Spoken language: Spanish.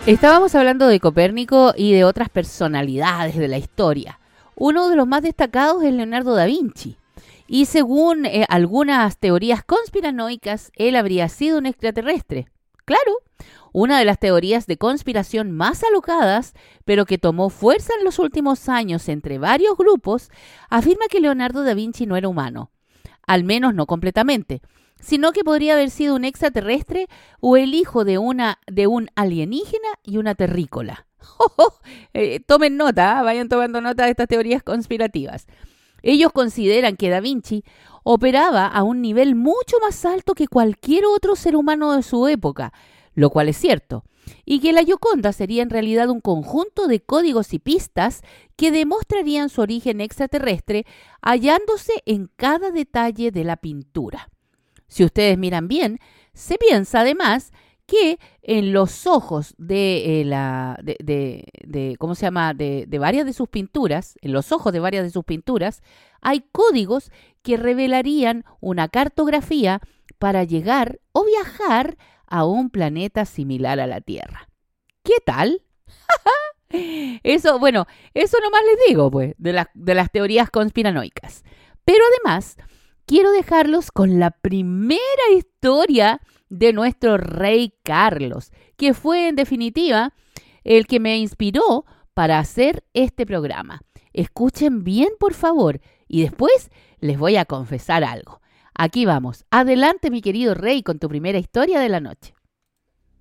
Estábamos hablando de Copérnico y de otras personalidades de la historia. Uno de los más destacados es Leonardo da Vinci. Y según algunas teorías conspiranoicas, él habría sido un extraterrestre. Claro, una de las teorías de conspiración más alocadas, pero que tomó fuerza en los últimos años entre varios grupos, afirma que Leonardo da Vinci no era humano. Al menos no completamente, sino que podría haber sido un extraterrestre o el hijo de un alienígena y una terrícola. Tomen nota, vayan tomando nota de estas teorías conspirativas. Ellos consideran que Da Vinci operaba a un nivel mucho más alto que cualquier otro ser humano de su época, lo cual es cierto, y que la Gioconda sería en realidad un conjunto de códigos y pistas que demostrarían su origen extraterrestre hallándose en cada detalle de la pintura. Si ustedes miran bien, se piensa además que en los ojos de varias de sus pinturas, en los ojos de varias de sus pinturas, hay códigos que revelarían una cartografía para llegar o viajar a un planeta similar a la Tierra. ¿Qué tal? Eso nomás les digo, pues, de las teorías conspiranoicas. Pero además, quiero dejarlos con la primera historia de nuestro rey Carlos, que fue en definitiva el que me inspiró para hacer este programa. Escuchen bien, por favor, y después les voy a confesar algo. Aquí vamos. Adelante, mi querido rey, con tu primera historia de la noche.